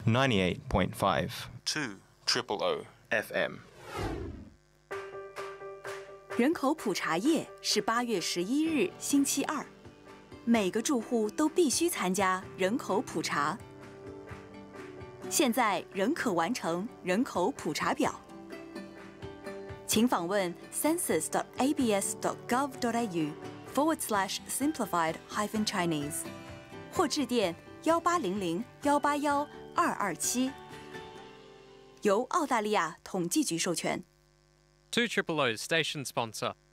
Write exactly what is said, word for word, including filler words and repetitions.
ninety-eight point five two triple O F M。 人口普查夜是八月十一日星期二，每个住户都必须参加人口普查。现在仍可完成人口普查表，请访问 census dot a b s dot gov dot a u forward slash simplified hyphen Chinese， 或致电幺八零零幺八幺二二七，由澳大利亚统计局授权。 two Triple O's station sponsor.